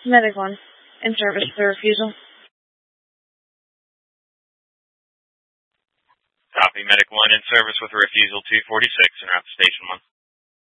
Medic 1, in service with a refusal. Copy, Medic 1 in service with a refusal 246 en route to Station 1.